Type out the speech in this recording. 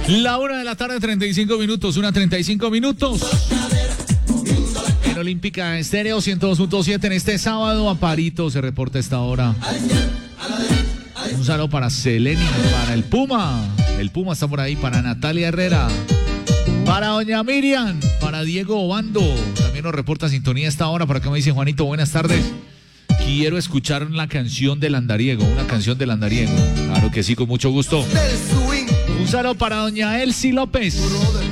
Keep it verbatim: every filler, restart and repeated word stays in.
La una de la tarde, treinta y cinco minutos, una treinta y cinco minutos. En Olímpica Estéreo ciento dos punto siete en este sábado, Amparito se reporta a esta hora. Un saludo para Seleni, para el Puma. El Puma está por ahí, para Natalia Herrera. Para doña Miriam, para Diego Obando. También nos reporta sintonía a esta hora. Por acá me dice Juanito, buenas tardes. Quiero escuchar la canción del Andariego, una canción del Andariego. Claro que sí, con mucho gusto. Un saludo para doña Elsie López.